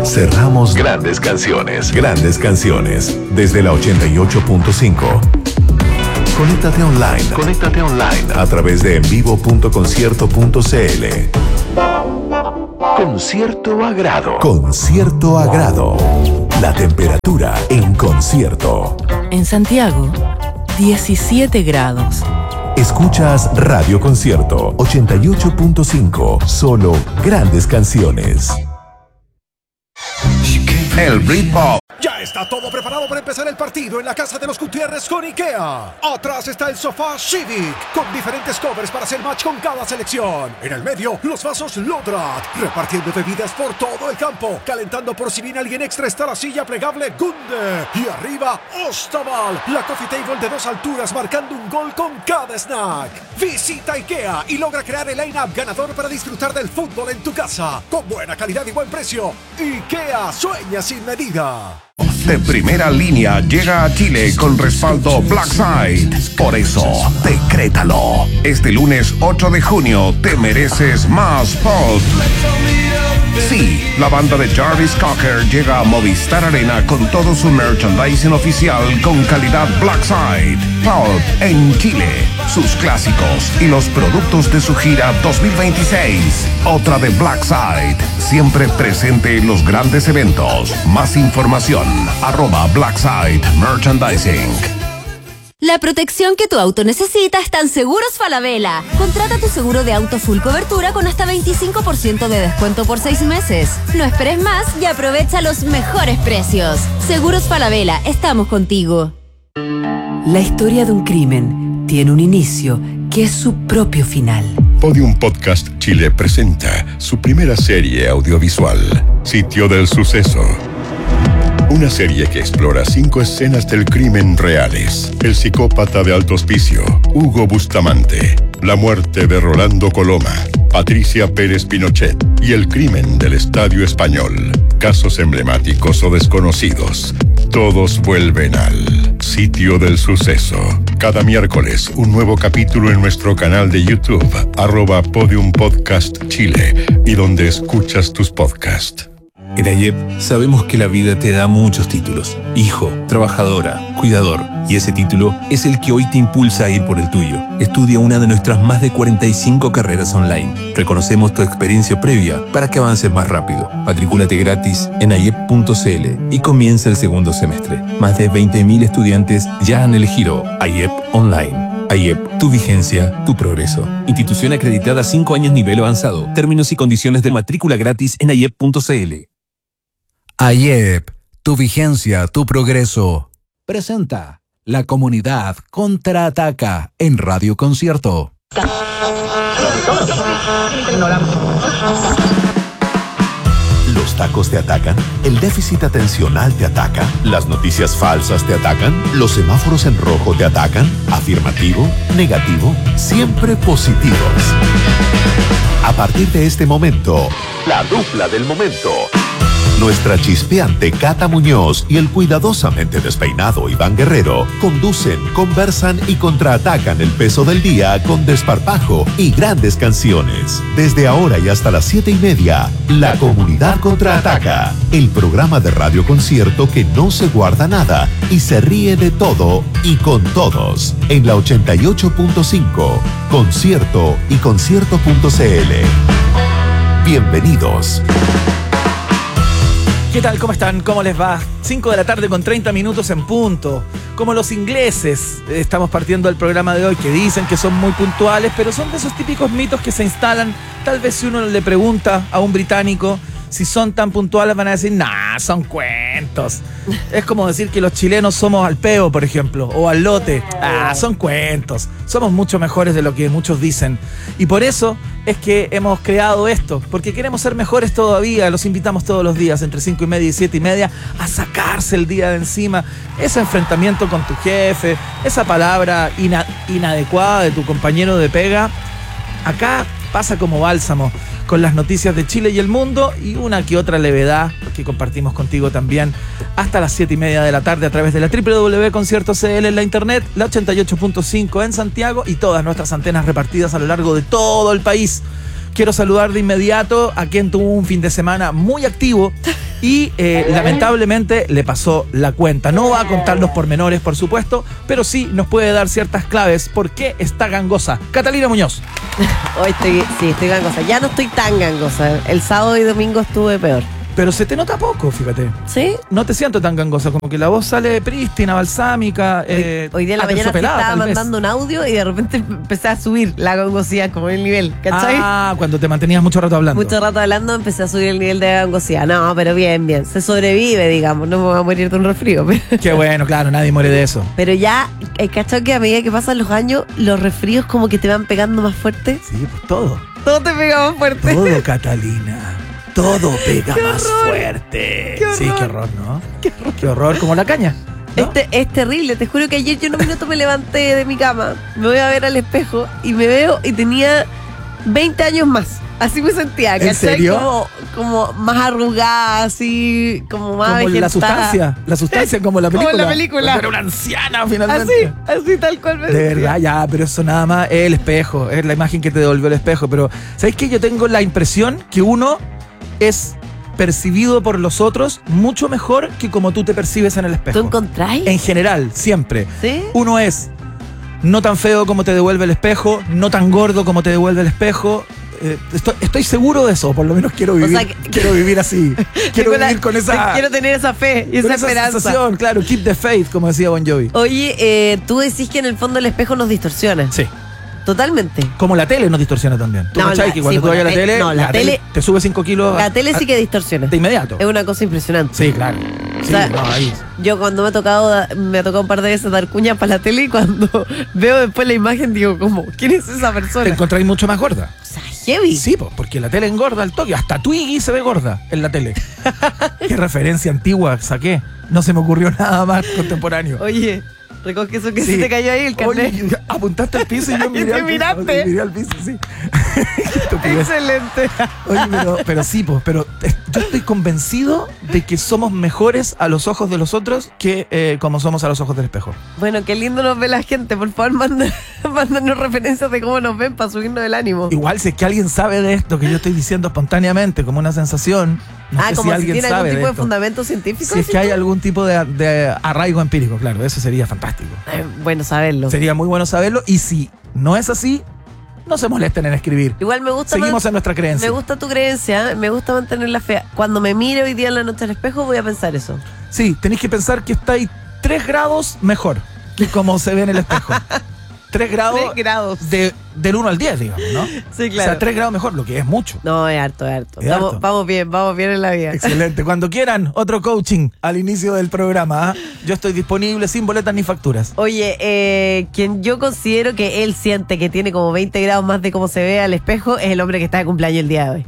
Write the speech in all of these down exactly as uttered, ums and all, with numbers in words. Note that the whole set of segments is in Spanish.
Cerramos grandes canciones. Grandes canciones. Desde la ochenta y ocho punto cinco. Conéctate online. Conéctate online a través de envivo punto concierto punto cl. Con cierto agrado. Con cierto agrado. La temperatura en concierto. En Santiago, diecisiete grados. Escuchas Radio Concierto ochenta y ocho punto cinco. Solo grandes canciones. El Britpop. Ya está todo preparado para empezar el partido en la casa de los Gutiérrez con IKEA. Atrás está el sofá Civic, con diferentes covers para hacer match con cada selección. En el medio, los vasos Lodrat, repartiendo bebidas por todo el campo. Calentando por si viene alguien extra está la silla plegable Gunde. Y arriba, Ostaval, la coffee table de dos alturas marcando un gol con cada snack. Visita IKEA y logra crear el line-up ganador para disfrutar del fútbol en tu casa. Con buena calidad y buen precio. IKEA, sueña sin medida. De primera línea llega a Chile con respaldo Blackside. Por eso, decrétalo. Este lunes ocho de junio te mereces más pop. Sí, la banda de Jarvis Cocker llega a Movistar Arena con todo su merchandising oficial con calidad Blackside. Pulp en Chile, sus clásicos y los productos de su gira dos mil veintiséis. Otra de Blackside, siempre presente en los grandes eventos. Más información, arroba Blackside Merchandising. La protección que tu auto necesita está en Seguros Falabella. Contrata tu seguro de auto full cobertura con hasta veinticinco por ciento de descuento por seis meses. No esperes más y aprovecha los mejores precios. Seguros Falabella, estamos contigo. La historia de un crimen tiene un inicio que es su propio final. Podium Podcast Chile presenta su primera serie audiovisual, Sitio del Suceso. Una serie que explora cinco escenas del crimen reales. El psicópata de Alto Hospicio, Hugo Bustamante. La muerte de Rolando Coloma, Patricia Pérez Pinochet. Y el crimen del Estadio Español. Casos emblemáticos o desconocidos. Todos vuelven al Sitio del Suceso. Cada miércoles, un nuevo capítulo en nuestro canal de YouTube, arroba Podium Podcast Chile, y donde escuchas tus podcasts. En AYEP sabemos que la vida te da muchos títulos. Hijo, trabajadora, cuidador. Y ese título es el que hoy te impulsa a ir por el tuyo. Estudia una de nuestras más de cuarenta y cinco carreras online. Reconocemos tu experiencia previa para que avances más rápido. Matricúlate gratis en ayep punto cl y comienza el segundo semestre. Más de veinte mil estudiantes ya han elegido AYEP Online. AYEP, tu vigencia, tu progreso. Institución acreditada cinco años nivel avanzado. Términos y condiciones de matrícula gratis en ayep punto cl. AYEP, tu vigencia, tu progreso. Presenta La Comunidad Contraataca en Radio Concierto. Los tacos te atacan, el déficit atencional te ataca, las noticias falsas te atacan, los semáforos en rojo te atacan, afirmativo, negativo, siempre positivos. A partir de este momento, la dupla del momento. Nuestra chispeante Cata Muñoz y el cuidadosamente despeinado Iván Guerrero conducen, conversan y contraatacan el peso del día con desparpajo y grandes canciones. Desde ahora y hasta las siete y media, La Comunidad Contraataca, el programa de Radio Concierto que no se guarda nada y se ríe de todo y con todos. En la ochenta y ocho punto cinco, Concierto y concierto punto cl. Bienvenidos. ¿Qué tal? ¿Cómo están? ¿Cómo les va? cinco de la tarde con treinta minutos en punto. Como los ingleses, estamos partiendo del programa de hoy, que dicen que son muy puntuales, pero son de esos típicos mitos que se instalan. Tal vez si uno le pregunta a un británico si son tan puntuales, van a decir, nah, son cuentos. Es como decir que los chilenos somos al peo, por ejemplo, o al lote. Ah, son cuentos. Somos mucho mejores de lo que muchos dicen. Y por eso es que hemos creado esto, porque queremos ser mejores todavía. Los invitamos todos los días, entre cinco y media y siete y media, a sacarse el día de encima. Ese enfrentamiento con tu jefe, esa palabra ina- inadecuada de tu compañero de pega. Acá pasa como bálsamo, con las noticias de Chile y el mundo y una que otra levedad que compartimos contigo también hasta las siete y media de la tarde a través de la doble u doble u doble u punto concierto punto cl en la internet, la ochenta y ocho punto cinco en Santiago y todas nuestras antenas repartidas a lo largo de todo el país. Quiero saludar de inmediato a quien tuvo un fin de semana muy activo y eh, lamentablemente le pasó la cuenta. No va a contar los pormenores, por supuesto, pero sí nos puede dar ciertas claves por qué está gangosa. Catalina Muñoz. Hoy estoy, sí, estoy gangosa. Ya no estoy tan gangosa. El sábado y domingo estuve peor. Pero se te nota poco, fíjate. ¿Sí? No te siento tan gangosa, como que la voz sale prístina, balsámica. Eh, Hoy día en la mañana estaba mandando un audio y de repente empecé a subir la gangosidad como el nivel, ¿cachai? Ah, cuando te mantenías mucho rato hablando. Mucho rato hablando empecé a subir el nivel de gangosidad. No, pero bien, bien. Se sobrevive, digamos. No me voy a morir de un resfrío. Qué bueno, claro, nadie muere de eso. Pero ya, ¿cachai? Que a medida que pasan los años, los resfríos como que te van pegando más fuerte. Sí, pues todo. Todo te pega más fuerte. Todo, Catalina. Todo pega qué más horror, fuerte. Qué horror. Sí, qué horror, ¿no? Qué horror, qué horror como la caña, ¿no? Este, es terrible, te juro que ayer yo en un minuto me levanté de mi cama, me voy a ver al espejo y me veo y tenía veinte años más. Así me sentía, ¿cachai? ¿En serio? Como, como más arrugada, así, como más Como vegetada. la sustancia, la sustancia como la película. Como la película. Era una anciana finalmente. Así, así tal cual me De sentía. verdad, ya, pero eso nada más es el espejo, es la imagen que te devolvió el espejo. Pero, ¿sabes qué? Yo tengo la impresión que uno es percibido por los otros mucho mejor que como tú te percibes en el espejo. ¿Tú encontráis? En general, siempre. ¿Sí? Uno es no tan feo como te devuelve el espejo, no tan gordo como te devuelve el espejo. Eh, estoy, estoy seguro de eso, por lo menos quiero vivir, O sea, que- quiero vivir así. Quiero Tengo vivir la- con esa, Quiero tener esa fe y esa con esa esperanza. sensación, claro, keep the faith, como decía Bon Jovi. Oye, eh, tú decís que en el fondo el espejo nos distorsiona. Sí. Totalmente. Como la tele nos distorsiona también. ¿Tú No, cachai la- que cuando sí, tú pues, vayas a la la tele, tele- no, la tele- te sube cinco kilos La tele sí que distorsiona. de inmediato? Es una cosa impresionante. Sí, claro. Sí, O sea, no, ahí. Yo cuando me ha tocado da- me ha tocado un par de veces dar cuñas para la tele y cuando veo después la imagen digo como, ¿quién es esa Te persona? encontráis mucho más gorda. O sea, heavy. Sí, pues, porque la tele engorda al toque. Hasta Twiggy se ve gorda en la tele. Qué referencia antigua saqué. No se me ocurrió nada más contemporáneo. Oye, recoge eso que Sí. se te cayó ahí el carnet. Oye, apuntaste al piso y yo miré te al piso. miraste. Miré al piso, sí. Qué estupidez. Excelente. Oye, pero, pero sí, pues, pero eh, yo estoy convencido de que somos mejores a los ojos de los otros que eh, como somos a los ojos del espejo. Bueno, qué lindo nos ve la gente. Por favor, manda- mándanos referencias de cómo nos ven para subirnos el ánimo. Igual si es que alguien sabe de esto que yo estoy diciendo espontáneamente como una sensación, no ah, sé como si si, alguien tiene algún sabe tipo de de, esto. fundamento científico. Si es ¿sí que hay tú? algún tipo de, de arraigo empírico, claro, eso sería fantástico. Eh, bueno saberlo. Sería muy bueno saberlo y si no es así, no se molesten en escribir. Igual me gusta Seguimos man- en nuestra creencia. Me gusta tu creencia, me gusta mantener la fe. Cuando me mire hoy día en la noche al espejo voy a pensar eso. Sí, tenéis que pensar que estáis tres grados mejor que como se ve en el espejo. tres grados, Tres grados. De, del uno al diez, digamos, ¿no? Sí, O claro. sea, tres grados mejor, lo que es mucho. No, es harto, es harto. Es Vamos, harto. vamos bien, vamos bien en la vida. Excelente. Cuando quieran otro coaching al inicio del programa, ¿ah? Yo estoy disponible sin boletas ni facturas. Oye, eh, quien yo considero que él siente que tiene como veinte grados más de cómo se ve al espejo es el hombre que está de cumpleaños el día de hoy.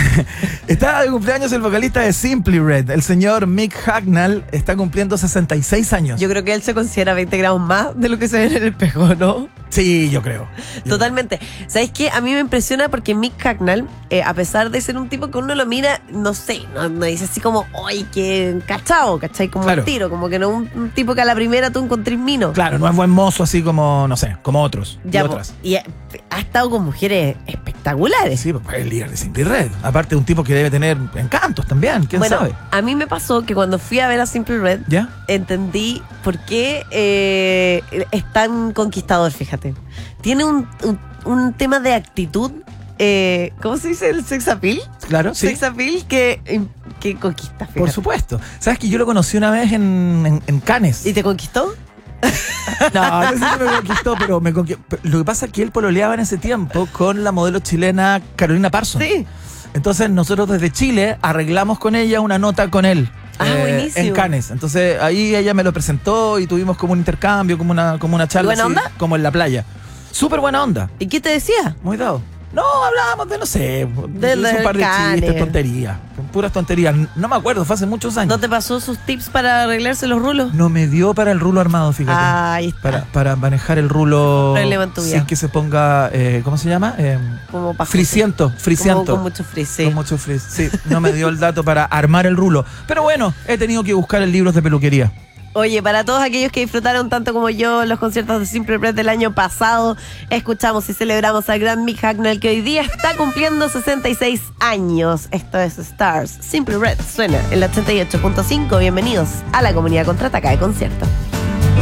Está de cumpleaños el vocalista de Simply Red, el señor Mick Hucknall, está cumpliendo sesenta y seis años. Yo creo que él se considera veinte grados más de lo que se ve en el espejo, ¿no? Sí, yo creo. Yo Totalmente. ¿Sabes qué? A mí me impresiona porque Mick Hucknall, eh, a pesar de ser un tipo que uno lo mira, no sé, no, no dice así como, ¡ay, qué cachao! ¿Cachai? Como Claro. un tiro, como que no un, un tipo que a la primera tú encontrís mino. Claro, no es buen mozo así como, no sé, como otros y Ya, po, otras. y ha, ha estado con mujeres espectaculares. Sí, pues el líder de Simply Red. Aparte, un tipo que debe tener encantos también, quién bueno, sabe. a mí me pasó que cuando fui a ver a Simply Red, ¿Ya? entendí por qué eh, es tan conquistador, fíjate. Tiene un, un, un tema de actitud, eh, ¿cómo se dice? El sex appeal. Claro, sí. Sex appeal que, que conquista, fíjate. Por supuesto. ¿Sabes que yo lo conocí una vez en, en, en Cannes? ¿Y te conquistó? No, no sé si me conquistó, pero me conquistó. Lo que pasa es que él pololeaba en ese tiempo con la modelo chilena Carolina Parsons. Sí. Entonces nosotros desde Chile arreglamos con ella una nota con él. Ah, buenísimo. En Cannes. Entonces ahí ella me lo presentó y tuvimos como un intercambio, como una, como una charla. ¿Buena así, onda? como en la playa. Súper buena onda. ¿Y qué te decía? Muy dado. No, hablábamos de, no sé, de, Del- un par de Cannes. chistes, tonterías. Puras tonterías. No me acuerdo, fue hace muchos años. ¿No te pasó sus tips para arreglarse los rulos? No me dio para el rulo armado, fíjate. Ah, ahí está. Para, para manejar el rulo Problema en tu vida. sin que se ponga, eh, ¿cómo se llama? Eh, Como pajoso. frisiento, frisiento. Como con mucho frizz, sí. Con mucho frizz. Sí, no me dio el dato para armar el rulo. Pero bueno, he tenido que buscar en libros de peluquería. Oye, para todos aquellos que disfrutaron tanto como yo los conciertos de Simple Red del año pasado, escuchamos y celebramos al gran Mick Hucknall, que hoy día está cumpliendo sesenta y seis años. Esto es Stars. Simple Red suena en la ochenta y ocho punto cinco. Bienvenidos a la comunidad Contraataca de concierto.